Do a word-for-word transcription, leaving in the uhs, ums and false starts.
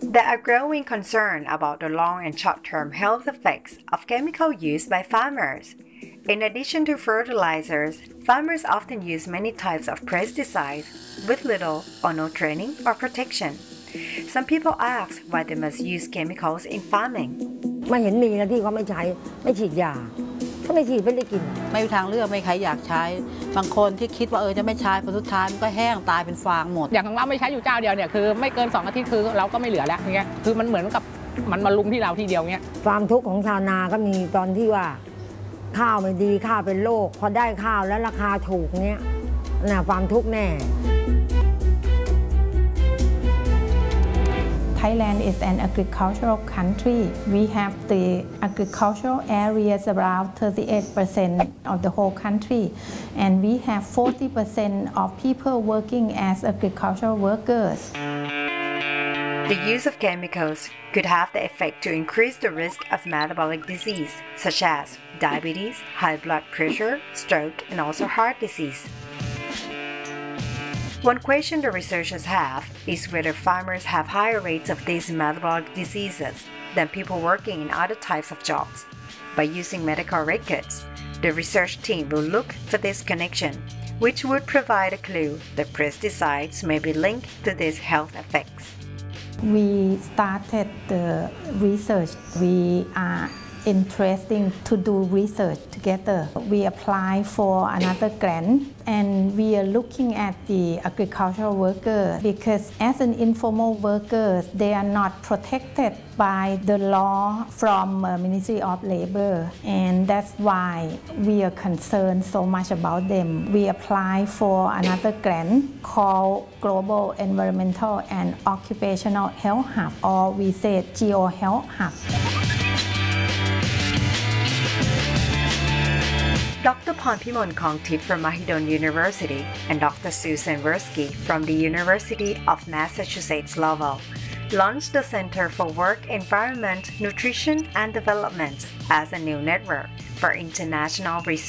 There are growing concern about the long and short-term health effects of chemical use by farmers. In addition to fertilizers, farmers often use many types of pesticides with little or no training or protection. Some people ask why they must use chemicals in farming. ไม่เห็นมีนะที่เขาไม่ใช้ไม่ฉีดยาถ้าไม่ฉีดไม่ได้กินไม่มีทางเลือกไม่ใครอยากใช้บางคนที่คิดว่าเออจะไม่ใช้ผลสุดท้ายมันก็แห้งตายเป็นฟางหมดอย่างของเราไม่ใช้อยู่เจ้าเดียวเนี่ยคือไม่เกินสองอาทิตย์คือเราก็ไม่เหลือแล้วอย่างเงี้ยคือมันเหมือนกับมันมาลุมที่เราทีเดียวเงี้ยความทุกข์ของชาวนาก็มีตอนที่ว่าข้าวไม่ดีข้าวเป็นโรคพอได้ข้าวแล้วราคาถูกเนี้ยน่ะความทุกข์แน่ Thailand is an agricultural country. We have the agricultural areas around thirty-eight percent of the whole country, and we have forty percent of people working as agricultural workers. The use of chemicals could have the effect to increase the risk of metabolic disease, such as diabetes, high blood pressure, stroke, and also heart disease. One question the researchers have is whether farmers have higher rates of these metabolic diseases than people working in other types of jobs. By using medical records, the research team will look for this connection, which would provide a clue that pesticides may be linked to these health effects. We started the research. We are interesting to do research together. We apply for another grant and we are looking at the agricultural worker because as an informal worker, they are not protected by the law from uh, Ministry of Labor, and that's why we are concerned so much about them. We apply for another grant called Global Environmental and Occupational Health Hub, or we say G O Health Hub. Doctor Pornpimon Kongtip from Mahidol University and Doctor Susan Versky from the University of Massachusetts Lowell launched the Center for Work, Environment, Nutrition and Development as a new network for international research.